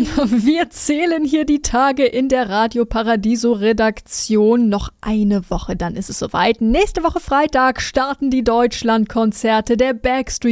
Wir zählen hier die Tage in der Radio Paradiso Redaktion. Noch eine Woche, dann ist es soweit. Nächste Woche Freitag starten die Deutschlandkonzerte der Backstreet